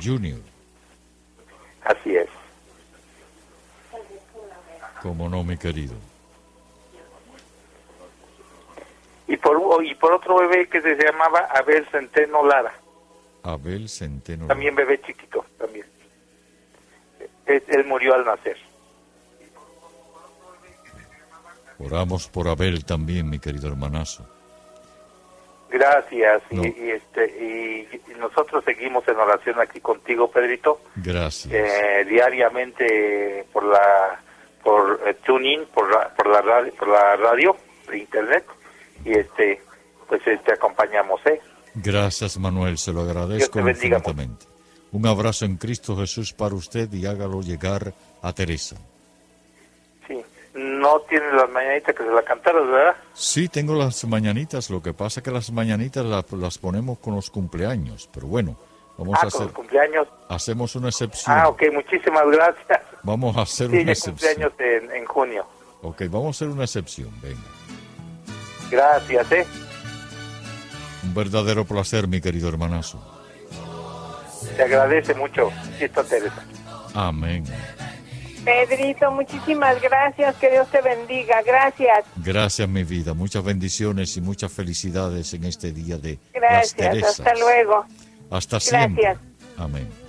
Junior. Así es. Cómo no, mi querido. Y por otro bebé que se llamaba Abel Centeno Lara. Abel Centeno. También bebé chiquito, también. Él murió al nacer. Oramos por Abel también, mi querido hermanazo. Gracias. No. Y nosotros seguimos en oración aquí contigo, Pedrito. Gracias. Diariamente por TuneIn, por la radio, de internet. Y pues te acompañamos, Gracias, Manuel, se lo agradezco infinitamente. Un abrazo en Cristo Jesús para usted y hágalo llegar a Teresa. Sí, no tiene las mañanitas que se la cantaron, ¿verdad? Sí, tengo las mañanitas, lo que pasa es que las mañanitas las ponemos con los cumpleaños, pero bueno, vamos a hacer... con los cumpleaños. Hacemos una excepción. Ok, muchísimas gracias. Vamos a hacer una excepción. Cumpleaños en junio. Ok, vamos a hacer una excepción, venga. Gracias, Un verdadero placer, mi querido hermanazo. Te agradece mucho, Cristo Teresa. Amén. Pedrito, muchísimas gracias, que Dios te bendiga, gracias. Gracias, mi vida, muchas bendiciones y muchas felicidades en este día de gracias, las Teresas. Hasta luego. Hasta siempre. Gracias. Amén.